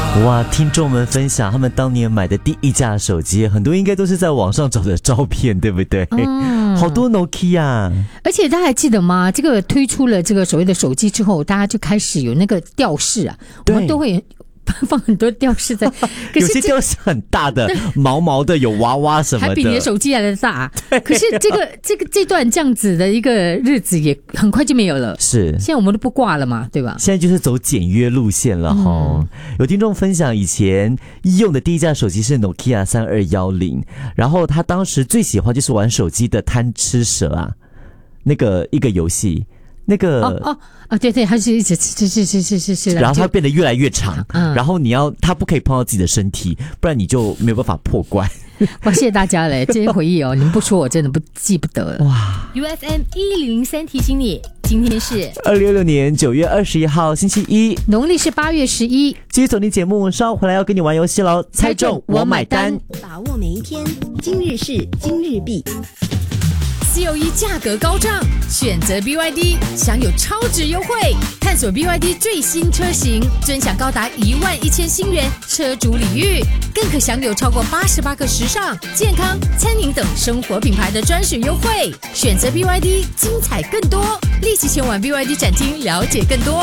哇，听众们分享他们当年买的第一架手机，很多应该都是在网上找的照片，对不对？好多 Nokia。 而且大家还记得吗？这个推出了这个所谓的手机之后，大家就开始有那个吊饰啊，我们都会放很多吊饰在，可是有些吊饰很大的，毛毛的，有娃娃什么的， 还比你的手机还的大。可是这段这样子的一个日子也很快就没有了。 是， 现在我们都不挂了嘛，对吧？ 现在就是走简约路线了哈。有听众分享以前用的第一架手机是 Nokia 3210，然后他当时最喜欢就是玩手机的贪吃蛇啊，那个一个游戏。那个对，它是一直是， 然后它变得越来越长，然后它不可以碰到自己的身体，不然你就没有办法破关。 哇，谢谢大家嘞，这些回忆哦，你们不说我真的记不得了。 哇 ，UFM 1003提醒你，今天是 2016年9月21号星期一， 农历是8月11。 继续走进节目，稍后回来要跟你玩游戏喽，猜中我买单， 把握每一天，今日事今日毕。COE 价格高涨，选择 BYD 享有超值优惠，探索 BYD 最新车型，尊享高达11000新元车主礼遇，更可享有超过88个时尚、健康、餐饮等生活品牌的专属优惠。选择 BYD， 精彩更多，立即前往 BYD 展厅了解更多。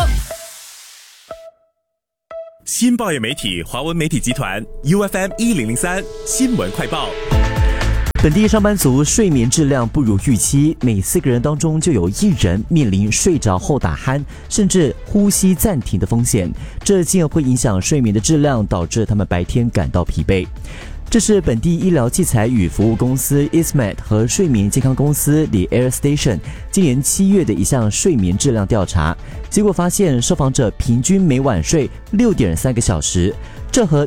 新报业媒体华文媒体集团 UFM 1003新闻快报。 本地上班族睡眠质量不如预期，每4个人当中就有1人面临睡着后打鼾，甚至呼吸暂停的风险，这进而会影响睡眠的质量，导致他们白天感到疲惫。这是本地医疗器材与服务公司 Ismed 和睡眠健康公司 The Air Station 今年7月的一项睡眠质量调查，结果发现受访者平均每晚睡6.3个小时，这和